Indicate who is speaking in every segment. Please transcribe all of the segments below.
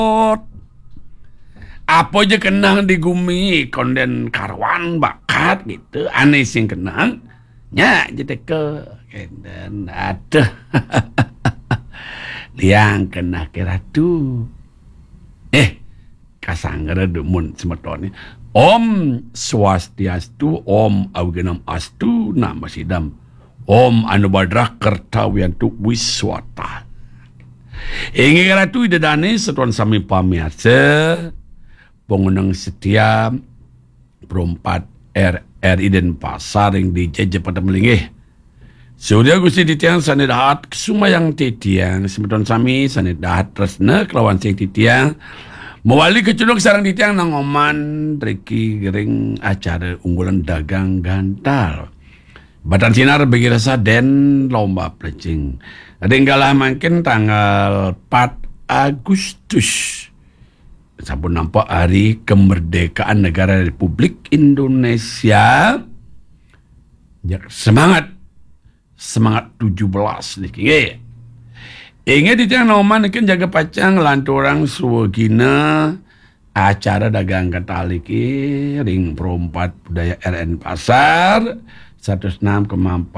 Speaker 1: Apa aja kenang di gumi konden karwan bakat gitu. Aneh sing kenang. Nya jadi ke kenden ada. Liang kena kira tu. Kasanggara demun semetone. Om Swastiastu, Om Augenam Astu, Nama Sidam. Om Anubadrah Kertawiantu Wiswata. Ingi karatu idadane setuan sami pamiarsa. Pengunang setia perempat RRI Denpasar yang dijajah pada melingih. Sudah gusti titiang sanedahat kesumayang titiang semeton sami sanedahat tresna kelawan sing titiang mewali kecuduk sarang titiang nang oman triki gering acara unggulan dagang gantal. Batan sinar bagi rasa den lomba plecing. Ada yang galah makin tanggal 4 Agustus. Sampun nampak hari kemerdekaan negara Republik Indonesia. Ya, semangat 17 niki. Ingat itu yang noman ikan jaga pacang lanturang suwagina acara dagang kental iki ring perempat budaya RN Pasar 106,44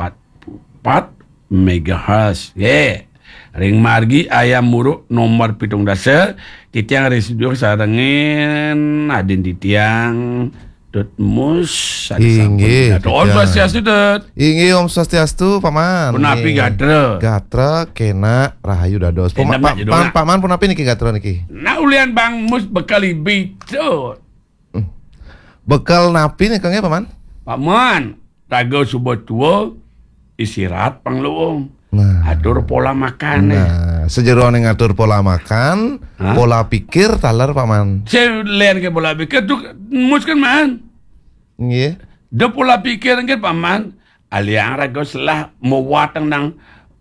Speaker 1: MHz. Ring margi ayam muruk nomor 17 titiang residu sarengin adin titiang Tutmus
Speaker 2: Inggih.
Speaker 1: Om Swastiastu Tut.
Speaker 2: Inggih Om Swastiastu Paman.
Speaker 1: Punapi gatre.
Speaker 2: Gatre kena rahayu dados. Paman punapi niki gatre niki.
Speaker 1: Nah ulian Bang Mus bekali bitu.
Speaker 2: Bekal napi nih Kang ya Paman?
Speaker 1: Paman, raga subuh tua istirahat pangluung.
Speaker 2: Nah,
Speaker 1: atur pola makan.
Speaker 2: Nah, sejero ngatur pola makan, pola pikir taler Paman.
Speaker 1: Saya lihat ke pola pikir tuh mus kan man.
Speaker 2: Nggih.
Speaker 1: De pola pikir kan Paman. Aliang raga selah mewatang nang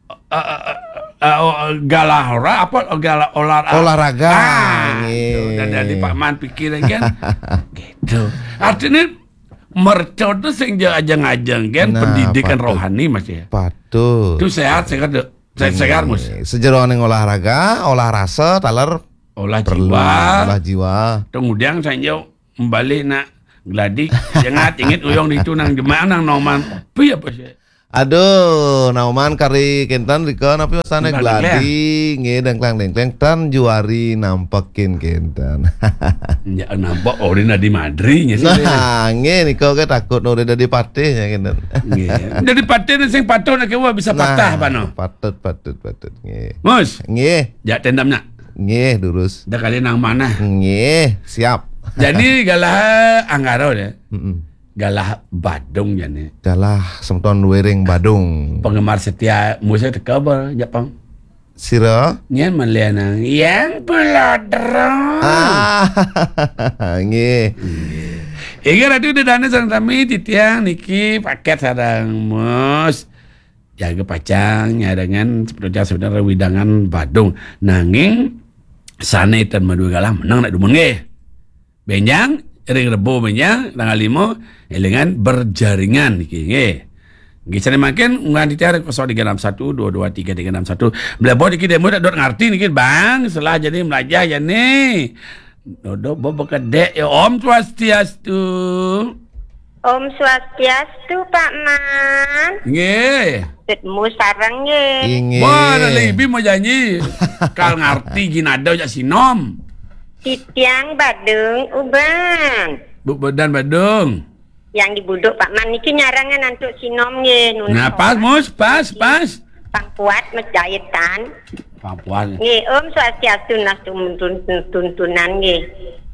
Speaker 1: galahora apa olahraga. Dari Paman pikiran kan. Gitu. Artinya mercon tuh sing ajang-ajang kan pendidikan
Speaker 2: patut.
Speaker 1: Rohani Mas ya.
Speaker 2: Patut.
Speaker 1: Itu sehat Mus.
Speaker 2: Sejero ning olahraga, olah rasa taler
Speaker 1: Olah
Speaker 2: perlu
Speaker 1: jiwa.
Speaker 2: olah jiwa.
Speaker 1: Kemudian saya kembali nak gladi jangan ingin uyong itu nang jemaah nang noman. Pi apa sih?
Speaker 2: Aduh, nauman kari kentan rika napi masane gladi nggih dengklang-dengklang tan juari nampekin kentan.
Speaker 1: Ya nampak orina di Madri nya sih.
Speaker 2: Nah, nggih nika ke takut ora dadi patih ya kentan.
Speaker 1: Nggih. Dadi patih sing patut nek bisa patah pano.
Speaker 2: Patut nggih.
Speaker 1: Mus.
Speaker 2: Nggih.
Speaker 1: Jak tendamnya.
Speaker 2: Nggih, durus.
Speaker 1: Dah kali nang mana?
Speaker 2: Nggih, siap.
Speaker 1: Jadi galah anggaro ya.
Speaker 2: Heeh.
Speaker 1: Galah Badung ya nih.
Speaker 2: Dalah semton wering Badung.
Speaker 1: Penggemar setia musik terkabar Jepang.
Speaker 2: Sira?
Speaker 1: Nyen meliana yang pelodro.
Speaker 2: Nggih.
Speaker 1: Iki ratu udah dana sareng sami titiang niki paket sareng mus. Jaga pacang nyadangan sebenarnya widangan Badung. Nanging sane tan madu galah menang nak dumun nggih. Benjang ring rebo benjang tanggal 5 elengan berjaringan iki nggih. Nggih sane makin ngan ditiar 0361 223 361. Mlebot iki demo dok ngerti niki Bang, setelah jadi melajah ya nih. Dodo bobo kedek ya Om Swastiastu.
Speaker 3: Om Swastiastu Pak Man.
Speaker 1: Nggih.
Speaker 3: Ketemu sarang nggih.
Speaker 2: Inggih.
Speaker 1: Wah, lebih mau janji. Kal ngerti ginada ya sinom.
Speaker 3: Titiang Badung Ubang.
Speaker 1: Bu Badan Badung.
Speaker 3: Yang dibuduk Pak Man niki nyarangan antuk sinom nggih.
Speaker 1: Nah, pas mus, pas.
Speaker 3: Pangkuat Mejahitan.
Speaker 1: Papuan.
Speaker 3: Nggih, Om Swastiastu nas tuntunan nggih.